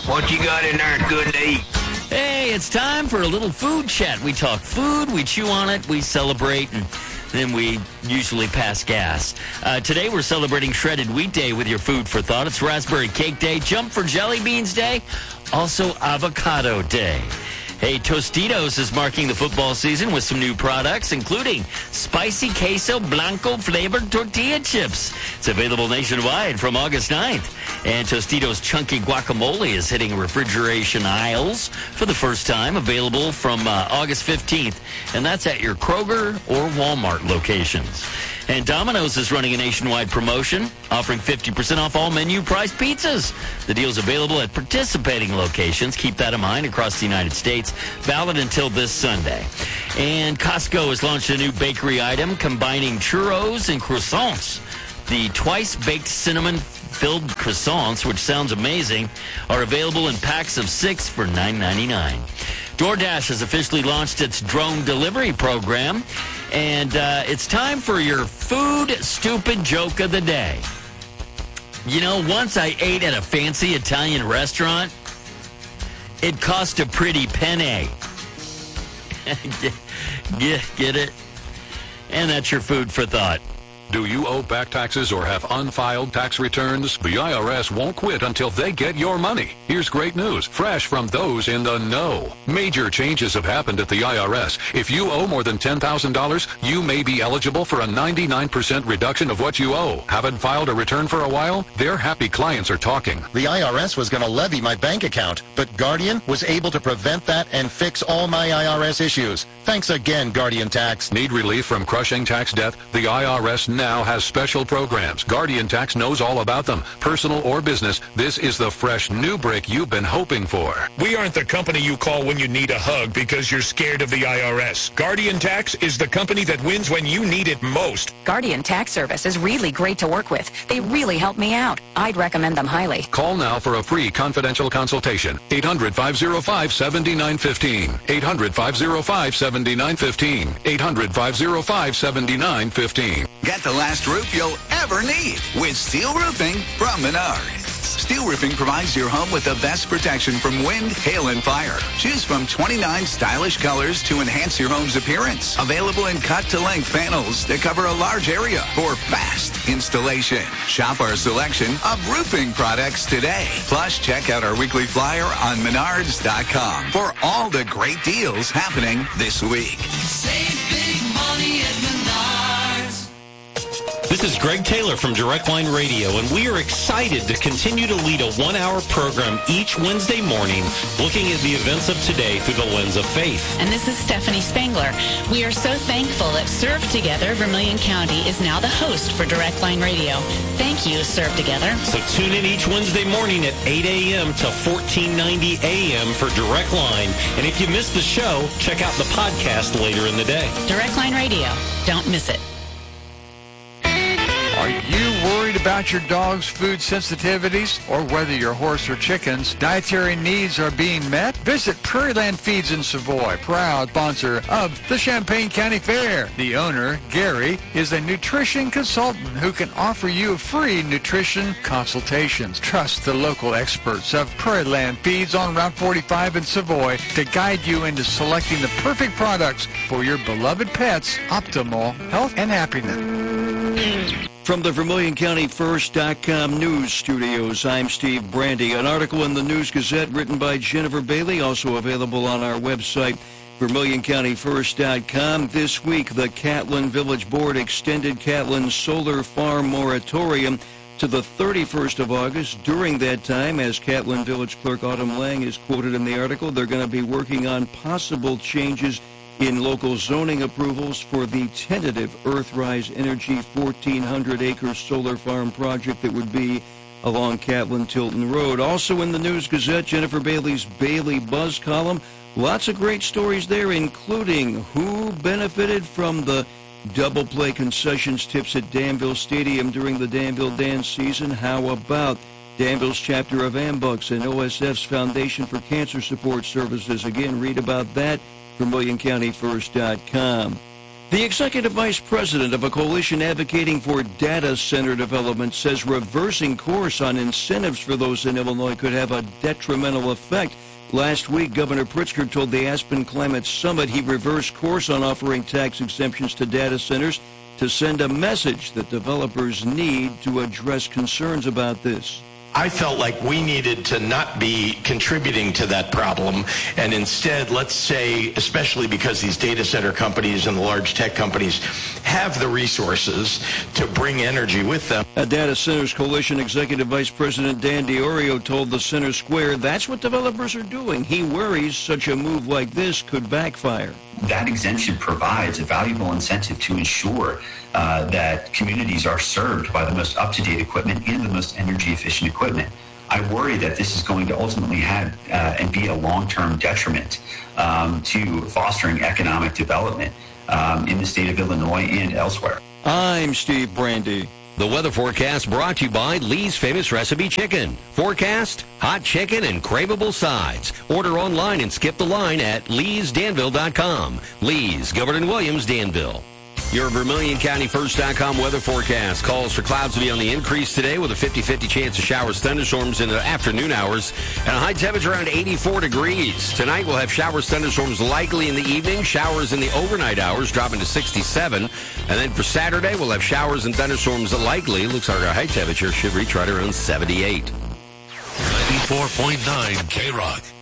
What you got in there good to eat? Hey, it's time for a little food chat. We talk food, we chew on it, we celebrate, and then we usually pass gas. Today we're celebrating Shredded Wheat Day with your food for thought. It's Raspberry Cake Day, Jump for Jelly Beans Day, also Avocado Day. Hey, Tostitos is marking the football season with some new products, including spicy queso blanco flavored tortilla chips. It's available nationwide from August 9th. And Tostitos Chunky Guacamole is hitting refrigeration aisles for the first time, available from August 15th. And that's at your Kroger or Walmart locations. And Domino's is running a nationwide promotion, offering 50% off all menu price pizzas. The deal's available at participating locations. Keep that in mind across the United States. Valid until this Sunday. And Costco has launched a new bakery item combining churros and croissants. The twice-baked cinnamon-filled croissants, which sounds amazing, are available in packs of 6 for $9.99. DoorDash has officially launched its drone delivery program, and it's time for your food stupid joke of the day. You know, once I ate at a fancy Italian restaurant, it cost a pretty penny. Get it? And that's your food for thought. Do you owe back taxes or have unfiled tax returns? The IRS won't quit until they get your money. Here's great news, fresh from those in the know. Major changes have happened at the IRS. If you owe more than $10,000, you may be eligible for a 99% reduction of what you owe. Haven't filed a return for a while? Their happy clients are talking. The IRS was going to levy my bank account, but Guardian was able to prevent that and fix all my IRS issues. Thanks again, Guardian Tax. Need relief from crushing tax debt? The IRS now has special programs. Guardian Tax knows all about them. Personal or business, this is the fresh new brick you've been hoping for. We aren't the company you call when you need a hug because you're scared of the IRS. Guardian Tax is the company that wins when you need it most. Guardian Tax Service is really great to work with. They really help me out. I'd recommend them highly. Call now for a free confidential consultation. 800-505-7915. 800-505-7915. 800-505-7915. Get the last roof you'll ever need with Steel Roofing from Menards. Steel Roofing provides your home with the best protection from wind, hail, and fire. Choose from 29 stylish colors to enhance your home's appearance. Available in cut-to-length panels that cover a large area for fast installation. Shop our selection of roofing products today. Plus, check out our weekly flyer on Menards.com for all the great deals happening this week. Save big money at Menards. This is Greg Taylor from Direct Line Radio, and we are excited to continue to lead a one-hour program each Wednesday morning looking at the events of today through the lens of faith. And this is Stephanie Spangler. We are so thankful that Serve Together Vermilion County is now the host for Direct Line Radio. Thank you, Serve Together. So tune in each Wednesday morning at 8 a.m. to 1490 a.m. for Direct Line. And if you missed the show, check out the podcast later in the day. Direct Line Radio. Don't miss it. Are you worried about your dog's food sensitivities or whether your horse or chicken's dietary needs are being met? Visit Prairieland Feeds in Savoy, proud sponsor of the Champaign County Fair. The owner, Gary, is a nutrition consultant who can offer you free nutrition consultations. Trust the local experts of Prairieland Feeds on Route 45 in Savoy to guide you into selecting the perfect products for your beloved pet's optimal health and happiness. From the VermilionCountyFirst.com news studios, I'm Steve Brandy. An article in the News Gazette written by Jennifer Bailey, also available on our website, VermilionCountyFirst.com. This week, the Catlin Village Board extended Catlin's solar farm moratorium to the 31st of August. During that time, as Catlin Village Clerk Autumn Lang is quoted in the article, they're going to be working on possible changes in local zoning approvals for the tentative Earthrise Energy 1,400-acre solar farm project that would be along Catlin-Tilton Road. Also in the News Gazette, Jennifer Bailey's Bailey Buzz column. Lots of great stories there, including who benefited from the double play concessions tips at Danville Stadium during the Danville dance season. How about Danville's chapter of Ambucks and OSF's Foundation for Cancer Support Services? Again, read about that. VermilionCountyFirst.com. The executive vice president of a coalition advocating for data center development says reversing course on incentives for those in Illinois could have a detrimental effect. Last week, Governor Pritzker told the Aspen Climate Summit he reversed course on offering tax exemptions to data centers to send a message that developers need to address concerns about this. I felt like we needed to not be contributing to that problem, and instead, let's say, especially because these data center companies and the large tech companies have the resources to bring energy with them. A Data Centers Coalition Executive Vice President Dan DiOrio told the Center Square that's what developers are doing. He worries such a move like this could backfire. That exemption provides a valuable incentive to ensure that communities are served by the most up-to-date equipment and the most energy-efficient equipment. I worry that this is going to ultimately have and be a long-term detriment to fostering economic development in the state of Illinois and elsewhere. I'm Steve Brandy. The weather forecast brought to you by Lee's Famous Recipe Chicken. Forecast, hot chicken, and craveable sides. Order online and skip the line at leesdanville.com. Lee's, Governor Williams, Danville. Your VermilionCountyFirst.com weather forecast calls for clouds to be on the increase today with a 50-50 chance of showers, thunderstorms in the afternoon hours, and a high temperature around 84 degrees. Tonight we'll have showers, thunderstorms likely in the evening, showers in the overnight hours dropping to 67. And then for Saturday we'll have showers and thunderstorms likely. Looks like our high temperature should reach right around 78. 94.9 K-Rock.